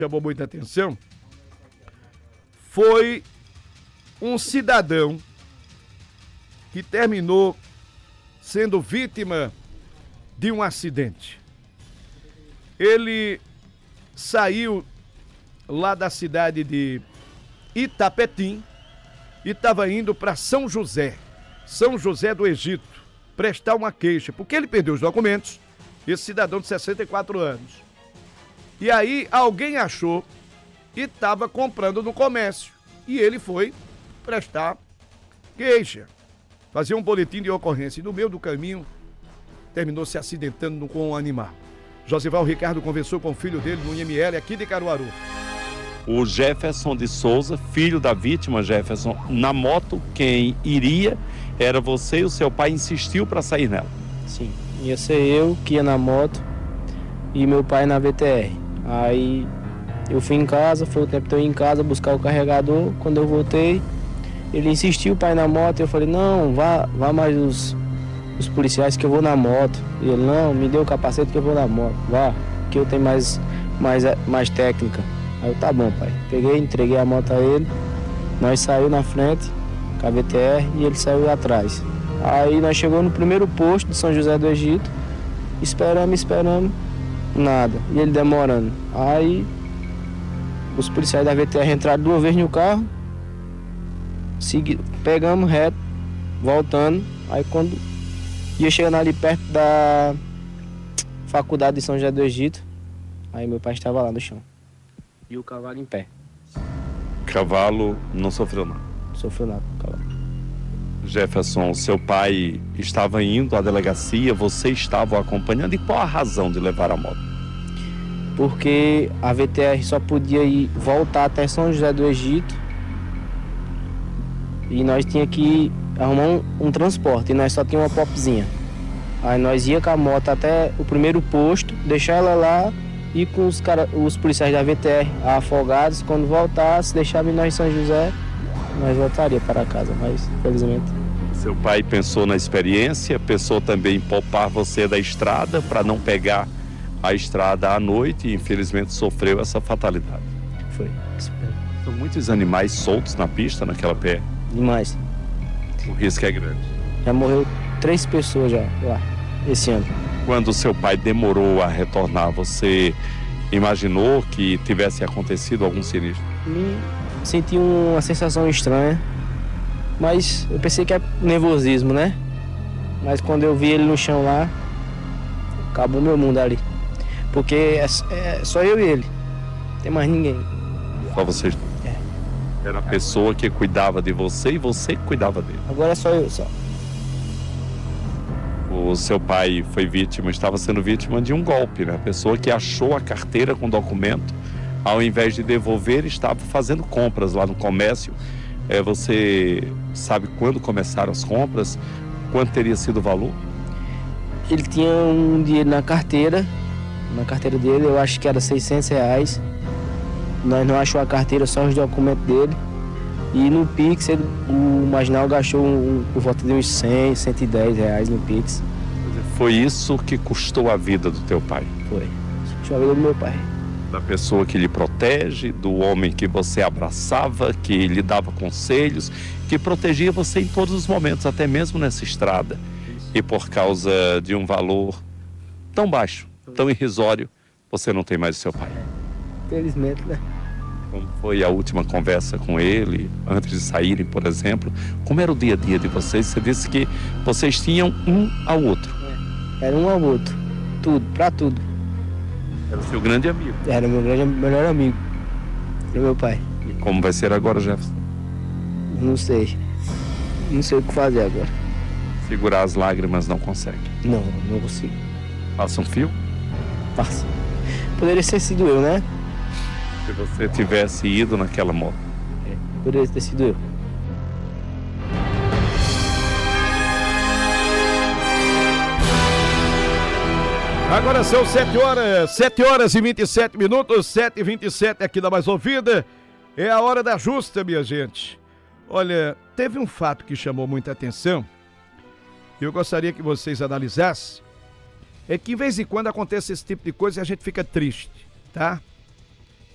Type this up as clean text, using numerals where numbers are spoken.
chamou muita atenção foi um cidadão que terminou sendo vítima de um acidente. Ele saiu lá da cidade de Itapetim e estava indo para São José do Egito, prestar uma queixa, porque ele perdeu os documentos, esse cidadão de 64 anos. E aí alguém achou e estava comprando no comércio. E ele foi prestar queixa, fazer um boletim de ocorrência. E no meio do caminho, terminou se acidentando com um animal. Josival Ricardo conversou com o filho dele no IML aqui de Caruaru. O Jefferson de Souza, filho da vítima, Jefferson, na moto, quem iria era você e o seu pai insistiu para sair nela. Sim, ia ser eu que ia na moto e meu pai na VTR. Aí eu fui em casa, foi o tempo que eu ia em casa buscar o carregador. Quando eu voltei, ele insistiu, o pai na moto, e eu falei, não, vá mais os policiais que eu vou na moto. E ele, não, me dê o capacete que eu vou na moto, vá, que eu tenho mais técnica. Aí eu, tá bom, pai. Peguei, entreguei a moto a ele, nós saímos na frente com a VTR e ele saiu atrás. Aí nós chegamos no primeiro posto de São José do Egito, esperamos, nada, e ele demorando. Aí os policiais da VTR entraram 2 vezes no carro, pegamos reto, voltando. Aí quando ia chegando ali perto da faculdade de São José do Egito, aí meu pai estava lá no chão e o cavalo em pé. Cavalo não sofreu nada? Não sofreu nada, cavalo. Jefferson, seu pai estava indo à delegacia, você estava o acompanhando, e qual a razão de levar a moto? Porque a VTR só podia voltar até São José do Egito e nós tinha que arrumar um transporte, e nós só tínhamos uma popzinha. Aí nós ia com a moto até o primeiro posto, deixar ela lá e com os policiais da VTR afogados, quando voltasse, deixava nós em São José, nós voltaria para casa, mas infelizmente. Seu pai pensou na experiência, pensou também em poupar você da estrada para não pegar a estrada à noite e infelizmente sofreu essa fatalidade. Foi. São muitos animais soltos na pista naquela pé. Demais. O risco é grande. Já morreu 3 pessoas já lá, esse ano. Quando o seu pai demorou a retornar, você imaginou que tivesse acontecido algum sinistro? Senti uma sensação estranha, mas eu pensei que é nervosismo, né? Mas quando eu vi ele no chão lá, acabou meu mundo ali. Porque é só eu e ele, não tem mais ninguém. Só vocês? É. Era a pessoa que cuidava de você e você que cuidava dele? Agora é só eu, só. O seu pai foi vítima, estava sendo vítima de um golpe, né? A pessoa que achou a carteira com documento, ao invés de devolver, estava fazendo compras lá no comércio. Você sabe quando começaram as compras? Quanto teria sido o valor? Ele tinha um dinheiro na carteira dele, eu acho que era R$600. Nós não achou a carteira, só os documentos dele. E no Pix, o marginal gastou por volta de uns R$100, R$110 no Pix. Foi isso que custou a vida do teu pai? Foi. Custou a vida do meu pai. Da pessoa que lhe protege, do homem que você abraçava, que lhe dava conselhos, que protegia você em todos os momentos, até mesmo nessa estrada. E por causa de um valor tão baixo, tão irrisório, você não tem mais o seu pai. Felizmente, né? Como foi a última conversa com ele, antes de saírem, por exemplo? Como era o dia a dia de vocês? Você disse que vocês tinham um ao outro. Era um ao outro. Tudo, pra tudo. Era o seu grande amigo. Era meu melhor amigo. Era meu pai. E como vai ser agora, Jefferson? Não sei. Não sei o que fazer agora. Segurar as lágrimas não consegue? Não consigo. Passa um fio? Passa. Poderia ter sido eu, né? Se você tivesse ido naquela moto. Poderia ter sido eu. Agora são 7h27, 7h27 aqui da Mais Ouvida. É a hora da justa, minha gente. Olha, teve um fato que chamou muita atenção. Eu gostaria que vocês analisassem. É que de vez em quando acontece esse tipo de coisa e a gente fica triste, tá?